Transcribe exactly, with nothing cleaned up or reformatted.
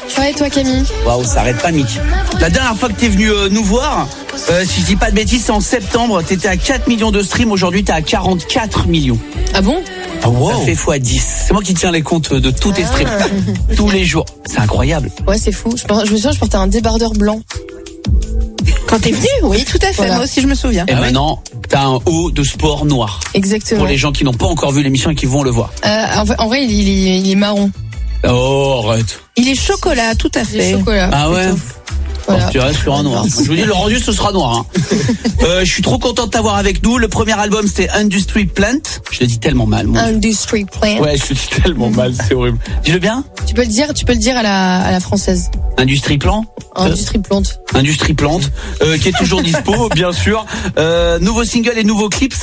Ouais, et toi Camille? Waouh, ça arrête pas, Mick. La dernière fois que t'es venu euh, nous voir, euh, si je dis pas de bêtises, c'est en septembre. T'étais à quatre millions de streams. Aujourd'hui, t'es à quarante-quatre millions. Ah bon? Oh, wow. Ça fait fois dix. C'est moi qui tiens les comptes de tous tes streams. Ah. Tous les jours. C'est incroyable. Ouais, c'est fou. Je, je me souviens, je portais un débardeur blanc. Quand t'es venu, oui, tout à fait. Voilà. Moi aussi, je me souviens. Et ah maintenant, ouais. T'as un haut de sport noir. Exactement. Pour les gens qui n'ont pas encore vu l'émission et qui vont le voir. Euh, en, vrai, en vrai, il, il, il est marron. Oh, arrête. Il est chocolat, tout à fait. Il est chocolat. Ah ouais. Voilà. Tu restes sur un noir. Je vous dis, le rendu, ce sera noir. Hein. euh, je suis trop content de t'avoir avec nous. Le premier album, c'était Industry Plant. Je le dis tellement mal, moi. Industry Plant. Ouais, je le dis tellement mal, c'est horrible. Dis-le bien. Tu peux le dire, tu peux le dire à la, à la française. Industry Plant. Industry Plant. Industry Plant, euh, qui est toujours dispo, bien sûr. Euh, nouveau single et nouveau clip. Ça